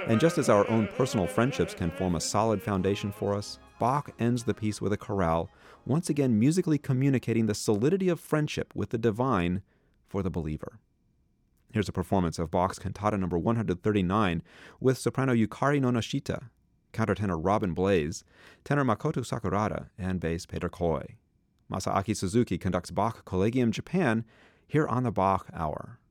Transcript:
And just as our own personal friendships can form a solid foundation for us, Bach ends the piece with a chorale, once again musically communicating the solidity of friendship with the divine for the believer. Here's a performance of Bach's Cantata No. 139 with soprano Yukari Nonoshita, countertenor Robin Blaze, tenor Makoto Sakurada, and bass Peter Koi. Masaaki Suzuki conducts Bach Collegium Japan here on the Bach Hour.